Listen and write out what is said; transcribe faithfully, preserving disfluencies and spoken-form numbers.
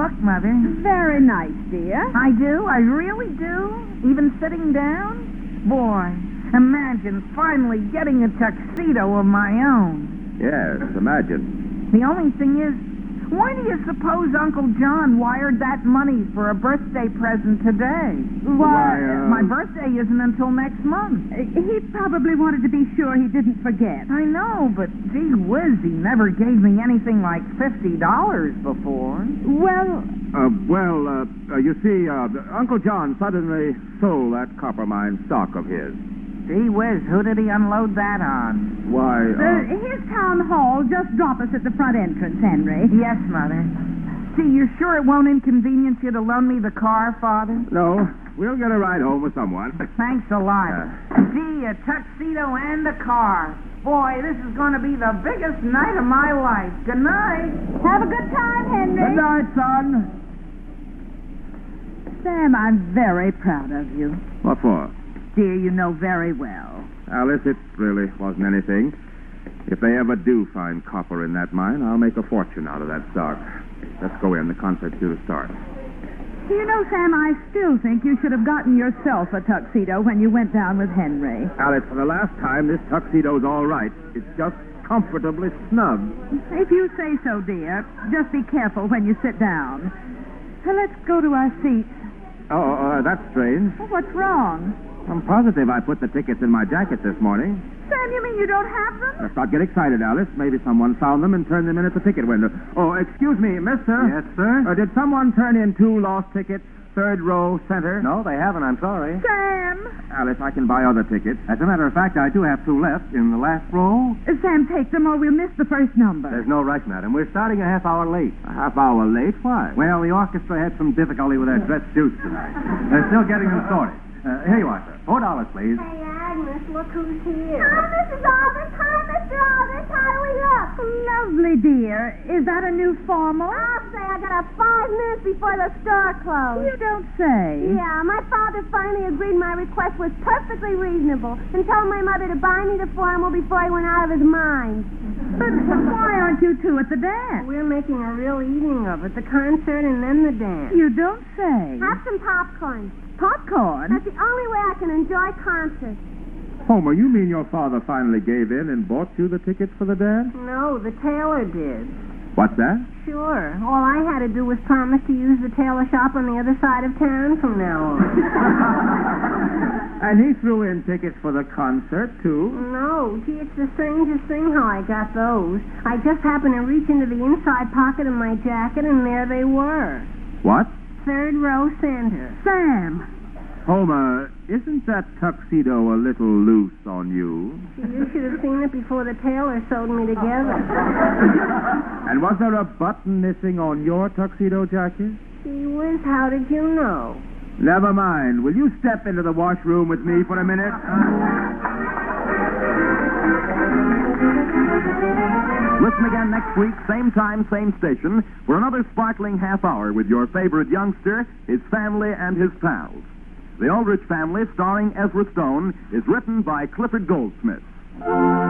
look, Mother. Very nice, dear. I do? I really do? Even sitting down? Boy, imagine finally getting a tuxedo of my own. Yes, imagine. The only thing is, why do you suppose Uncle John wired that money for a birthday present today? Why, uh... My birthday isn't until next month. He probably wanted to be sure he didn't forget. I know, but gee whiz, he never gave me anything like fifty dollars before. Well... Uh, well, uh, uh, you see, uh, Uncle John suddenly sold that copper mine stock of his. Gee whiz, who did he unload that on? Why, uh... Uh, his town hall just drop us at the front entrance, Henry. Yes, Mother. Gee, you sure it won't inconvenience you to loan me the car, Father? No, we'll get a ride home with someone. Thanks a lot. Uh. Gee, a tuxedo and a car. Boy, this is going to be the biggest night of my life. Good night. Have a good time, Henry. Good night, son. Sam, I'm very proud of you. What for? Dear, you know very well. Alice, it really wasn't anything. If they ever do find copper in that mine, I'll make a fortune out of that stock. Let's go in. The concert's due to start. You know, Sam, I still think you should have gotten yourself a tuxedo when you went down with Henry. Alice, for the last time, this tuxedo's all right. It's just comfortably snug. If you say so, dear. Just be careful when you sit down. So let's go to our seats. Oh, uh, that's strange. Well, what's wrong? I'm positive I put the tickets in my jacket this morning. Sam, you mean you don't have them? Let's not get excited, Alice. Maybe someone found them and turned them in at the ticket window. Oh, excuse me, mister. Yes, sir? Uh, did someone turn in two lost tickets, third row, center? No, they haven't. I'm sorry. Sam! Alice, I can buy other tickets. As a matter of fact, I do have two left in the last row. Uh, Sam, take them or we'll miss the first number. There's no rush, madam. We're starting a half hour late. A half hour late? Why? Well, the orchestra had some difficulty with their dress suits tonight. They're still getting them sorted. Uh, here you are, sir. Four dollars, please. Hey, Agnes, look who's here. Hi, Missus Aldrich. Hi, Mister Aldrich. How do we look? Lovely, dear. Is that a new formal? I'll say I got up five minutes before the store closed. You don't say. Yeah, my father finally agreed my request was perfectly reasonable and told my mother to buy me the formal before he went out of his mind. But why aren't you two at the dance? We're making a real evening of it, the concert and then the dance. You don't say. Have some popcorn. Popcorn? That's the only way I can enjoy concerts. Homer, you mean your father finally gave in and bought you the tickets for the dance? No, the tailor did. What's that? Sure. All I had to do was promise to use the tailor shop on the other side of town from now on. And he threw in tickets for the concert, too? No, gee, it's the strangest thing how I got those. I just happened to reach into the inside pocket of my jacket, and there they were. What? Third row center. Sam. Homer, isn't that tuxedo a little loose on you? You should have seen it before the tailor sewed me together. And was there a button missing on your tuxedo jacket? Gee whiz, how did you know? Never mind. Will you step into the washroom with me for a minute? Listen again next week, same time, same station, for another sparkling half hour with your favorite youngster, his family, and his pals. The Aldrich Family, starring Ezra Stone, is written by Clifford Goldsmith.